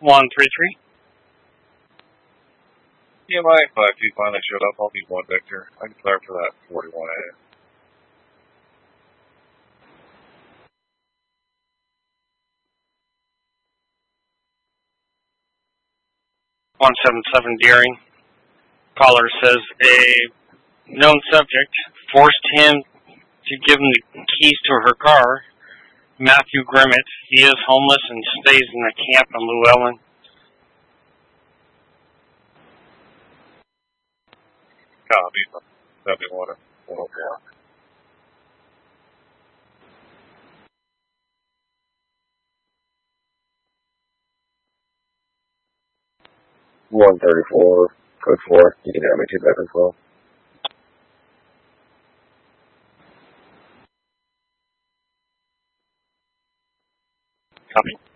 133. EMI 52 finally showed up. I'll need 1 Victor. I can clear for that 41A. 177 Deering. Caller says a known subject forced him to give him the keys to her car. Matthew Grimmett. He is homeless and stays in a camp in Llewellyn. Copy. 71 and 104. $134, code 4. You can have me 2 back as well. Copy.